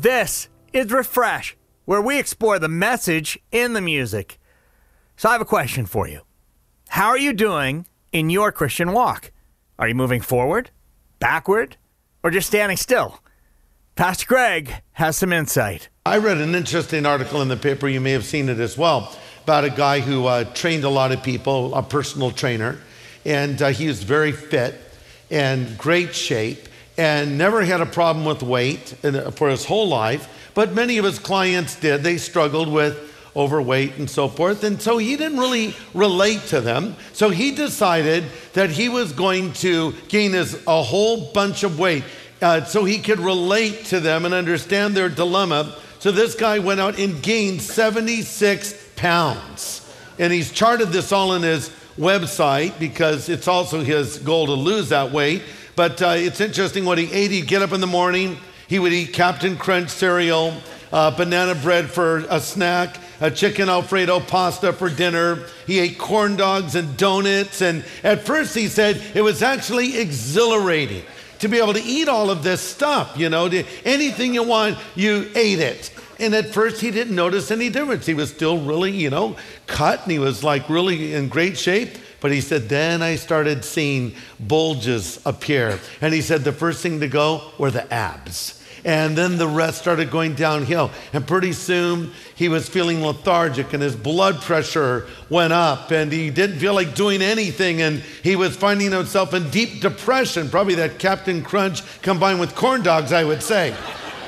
This is Refresh, where we explore the message in the music. So I have a question for you. How are you doing in your Christian walk? Are you moving forward, backward, or just standing still? Pastor Greg has some insight. I read an interesting article in the paper, you may have seen it as well, about a guy who trained a lot of people, a personal trainer, and he was very fit and great shape and never had a problem with weight for his whole life, but many of his clients did. They struggled with overweight and so forth, and so he didn't really relate to them. So he decided that he was going to gain a whole bunch of weight so he could relate to them and understand their dilemma. So this guy went out and gained 76 pounds. And he's charted this all in his website because it's also his goal to lose that weight. But it's interesting what he ate. He'd get up in the morning, he would eat Captain Crunch cereal, banana bread for a snack, a chicken Alfredo pasta for dinner. He ate corn dogs and donuts. And at first he said it was actually exhilarating to be able to eat all of this stuff, anything you want, you ate it. And at first he didn't notice any difference. He was still really, cut, and he was like really in great shape. But he said, then I started seeing bulges appear. And he said the first thing to go were the abs. And then the rest started going downhill. And pretty soon he was feeling lethargic and his blood pressure went up and he didn't feel like doing anything. And he was finding himself in deep depression, probably that Captain Crunch combined with corn dogs, I would say.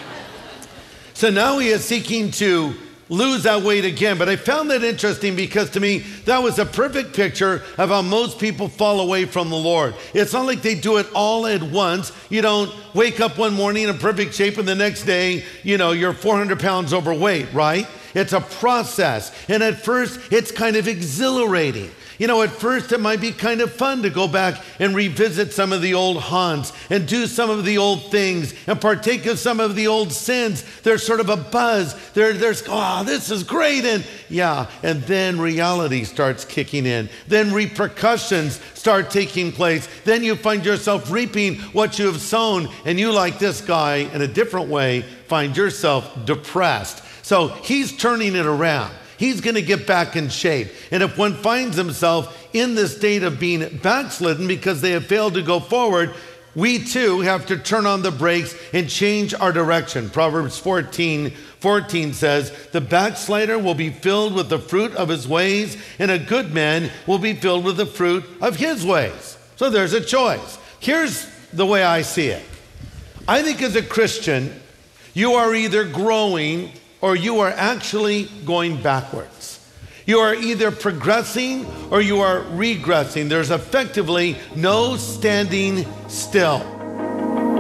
So now he is seeking to lose that weight again. But I found that interesting because to me, that was a perfect picture of how most people fall away from the Lord. It's not like they do it all at once. You don't wake up one morning in perfect shape and the next day, you're 400 pounds overweight, right? It's a process. And at first, it's kind of exhilarating. At first it might be kind of fun to go back and revisit some of the old haunts and do some of the old things and partake of some of the old sins. There's sort of a buzz. There's, this is great. And then reality starts kicking in. Then repercussions start taking place. Then you find yourself reaping what you have sown. And you, like this guy, in a different way, find yourself depressed. So he's turning it around. He's going to get back in shape. And if one finds himself in this state of being backslidden because they have failed to go forward, we too have to turn on the brakes and change our direction. Proverbs 14:14 says, the backslider will be filled with the fruit of his ways, and a good man will be filled with the fruit of his ways. So there's a choice. Here's the way I see it. I think as a Christian, you are either growing or you are actually going backwards. You are either progressing or you are regressing. There's effectively no standing still.